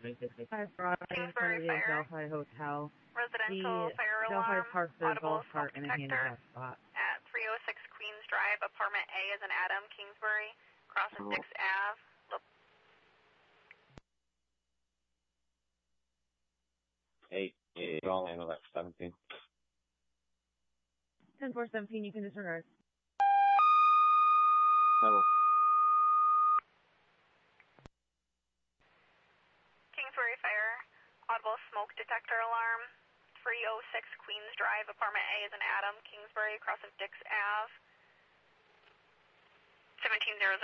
5 Broadway in front of the Delphi Hotel. Residential The fire Delphi alarm, parked their audible golf cart smoke in a detector handicap spot. at 306 Queens Drive, apartment A is in Adam, Kingsbury, crosses Dix Ave. I'll handle that 17. 10-4-17, you can disregard. Kingsbury Fire, audible smoke detector alarm, 306 Queens Drive, apartment A is in Adam, Kingsbury, crosses Dix Ave. 1700.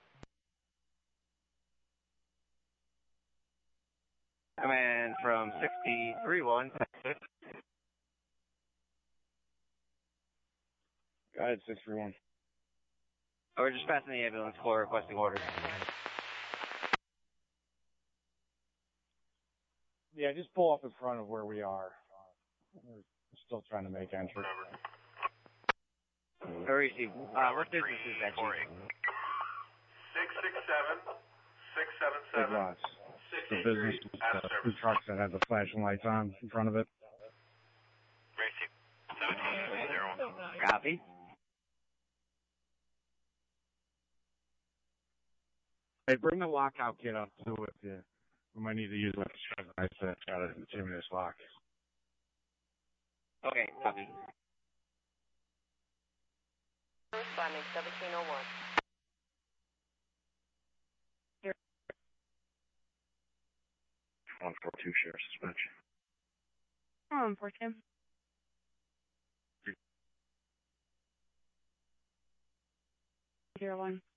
I'm in from 63-1. Go ahead, 631. Oh, we're just passing the ambulance corps requesting orders. Yeah, just pull up in front of where we are. We're still trying to make entry. Receive. What business is that, Chief? 667, 677. Big lots. The business with the two trucks that have the flashing lights on in front of it. Receive. 1730. Copy. Hey, bring the lockout kit up too if you. We might need to use like a shotgun knife to try to determine this lock. Okay, copy. Responding 1701. 142 sheriff suspension. 142. Zero 1.